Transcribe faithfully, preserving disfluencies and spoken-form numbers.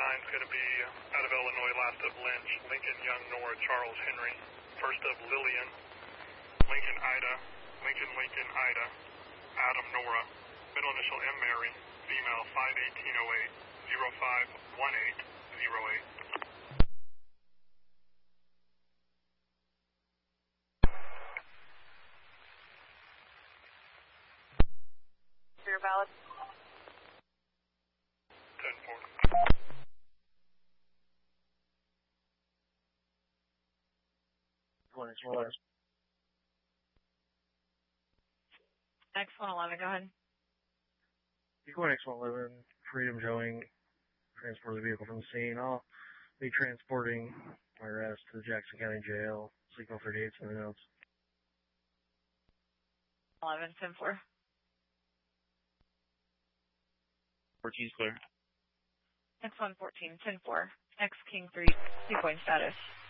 nine is going to be out of Illinois, last of Lynch, Lincoln Young Nora Charles Henry, first of Lillian, Lincoln Ida, Lincoln Lincoln Ida, Adam Nora, middle initial M Mary, female five eighteen oh eight, zero five one eight zero eight. You're valid. ten four. One X one. X one eleven, go ahead. Equine X one eleven, Freedom Joeing, transport the vehicle from the scene. I'll be transporting my arrest to the Jackson County Jail, Sequel thirty-eight, something else. eleven, ten four. fourteen's clear. X one fourteen, ten four. X King three, two point status.